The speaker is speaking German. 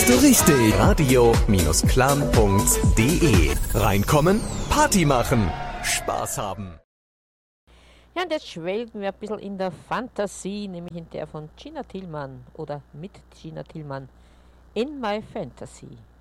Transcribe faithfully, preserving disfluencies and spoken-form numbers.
bist du richtig. Radio-Clan punkt de. Reinkommen, Party machen, Spaß haben. Ja, und jetzt schwelgen wir ein bisschen in der Fantasie, nämlich in der von Gina Tillmann oder mit Gina Tillmann. In My Fantasy.